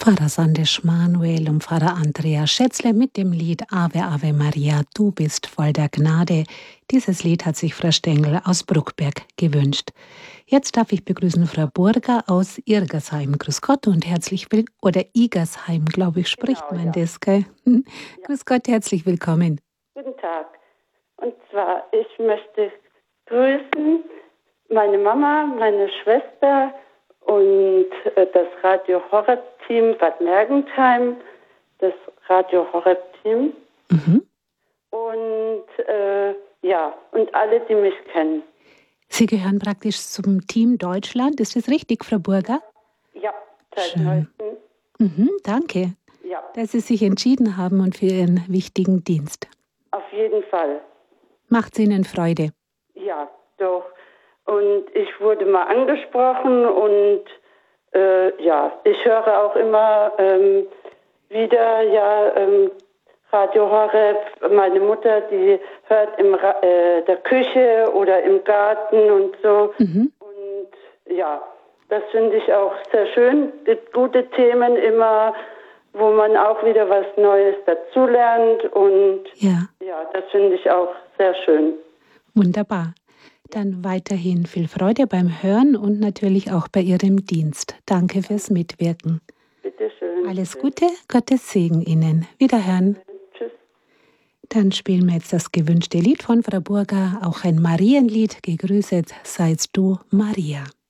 Pfarrer Sandesh Manuel und Pfarrer Andreas Schätzle mit dem Lied Ave Ave Maria, du bist voll der Gnade. Dieses Lied hat sich Frau Stengel aus Bruckberg gewünscht. Jetzt darf ich begrüßen Frau Burger aus Irgersheim. Grüß Gott und herzlich willkommen. Oder Igersheim, glaube ich, spricht Genau, man ja. das, gell? Ja. Grüß Gott, herzlich willkommen. Guten Tag. Und zwar, ich möchte grüßen meine Mama, meine Schwester und das Radio Horeb-Team Bad Mergentheim, das Radio Horeb-Team. Mhm. Und und alle, die mich kennen. Sie gehören praktisch zum Team Deutschland, ist das richtig, Frau Burger? Ja, seit Schön. neuestem. Danke, Ja, dass Sie sich entschieden haben und für Ihren wichtigen Dienst. auf jeden Fall. Macht's Ihnen Freude? Ja, doch. Und ich wurde mal angesprochen und ich höre auch immer wieder, Radio Horeb. Meine Mutter, die hört in der Küche oder im Garten und so. Mhm. Und ja, das finde ich auch sehr schön. Gibt gute Themen immer, wo man auch wieder was Neues dazulernt. Und Ja, das finde ich auch sehr schön. wunderbar. Dann weiterhin viel Freude beim Hören und natürlich auch bei Ihrem Dienst. Danke fürs Mitwirken. Bitte schön. Alles Gute, Gottes Segen Ihnen. Wiederhören. Tschüss. Dann spielen wir jetzt das gewünschte Lied von Frau Burger, auch ein Marienlied. Gegrüßet seist du, Maria.